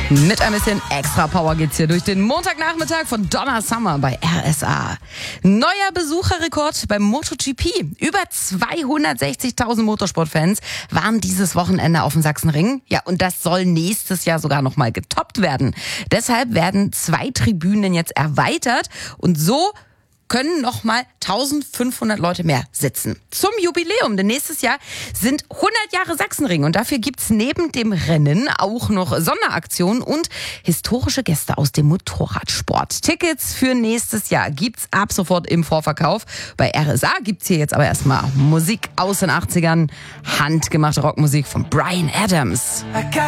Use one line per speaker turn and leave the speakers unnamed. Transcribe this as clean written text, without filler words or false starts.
Mit ein bisschen extra Power geht's hier durch den Montagnachmittag von Donna Summer bei RSA. Neuer Besucherrekord beim MotoGP. Über 260.000 Motorsportfans waren dieses Wochenende auf dem Sachsenring. Ja, und das soll nächstes Jahr sogar nochmal getoppt werden. Deshalb werden 2 Tribünen jetzt erweitert und so können nochmal 1500 Leute mehr sitzen. Zum Jubiläum, denn nächstes Jahr sind 100 Jahre Sachsenring und dafür gibt's neben dem Rennen auch noch Sonderaktionen und historische Gäste aus dem Motorradsport. Tickets für nächstes Jahr gibt's ab sofort im Vorverkauf. Bei RSA gibt's hier jetzt aber erstmal Musik aus den 80ern, handgemachte Rockmusik von Bryan Adams.